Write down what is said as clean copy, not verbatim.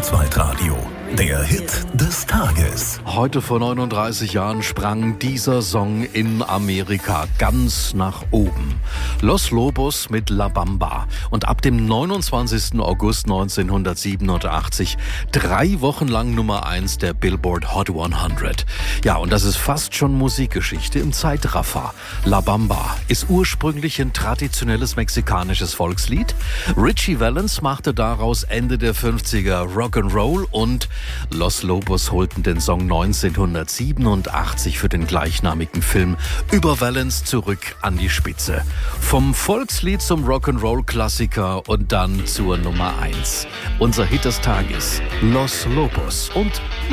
Zeitradio. Der Hit des Tages. Heute vor 39 Jahren sprang dieser Song in Amerika ganz nach oben. Los Lobos mit La Bamba. Und ab dem 29. August 1987 3 Wochen lang Nummer 1 der Billboard Hot 100. Ja, und das ist fast schon Musikgeschichte im Zeitraffer. La Bamba ist ursprünglich ein traditionelles mexikanisches Volkslied. Richie Valens machte daraus Ende der 50er Rock'n'Roll und Los Lobos holten den Song 1987 für den gleichnamigen Film über Valens zurück an die Spitze. Vom Volkslied zum Rock'n'Roll-Klassiker und dann zur Nummer 1. Unser Hit des Tages, Los Lobos und